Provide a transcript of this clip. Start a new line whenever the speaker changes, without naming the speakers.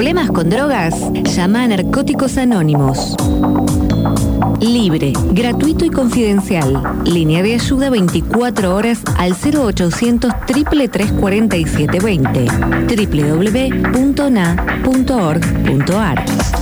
¿Problemas con drogas? Llama a Narcóticos Anónimos. Libre, gratuito y confidencial. Línea de ayuda 24 horas al 0800 333 4720. www.na.org.ar